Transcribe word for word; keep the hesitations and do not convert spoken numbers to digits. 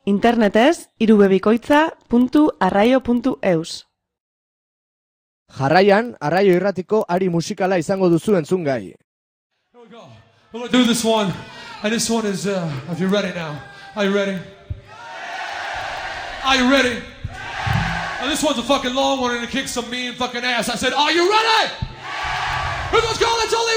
Internetez irubebikoitza puntu arraio puntu eus. Jarraian, Arraio Irratiko ari musikala izango duzu entzungai. Here we go. We're going to do this one. And this one is, uh, if you're ready now. Are you ready? Are you ready? Now this one's a fucking long one and it kicks some mean fucking ass. I said, are you ready? Here goes, go, let's only